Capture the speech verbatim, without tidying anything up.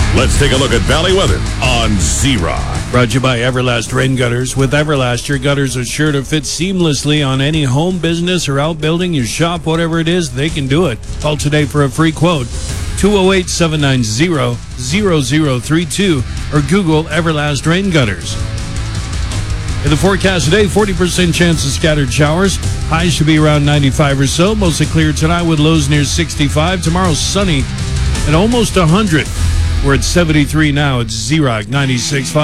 Let's take a look at Valley weather on Z-Rock. Brought to you by Everlast Rain Gutters. With Everlast, your gutters are sure to fit seamlessly on any home, business, or outbuilding, your shop, whatever it is, they can do it. Call today for a free quote. two oh eight, seven nine zero, zero zero three two or Google Everlast Rain Gutters. In the forecast today, forty percent chance of scattered showers. Highs should be around ninety-five or so. Mostly clear tonight with lows near sixty-five. Tomorrow, sunny and almost one hundred. We're at seventy-three now. It's Z-Rock ninety-six point five.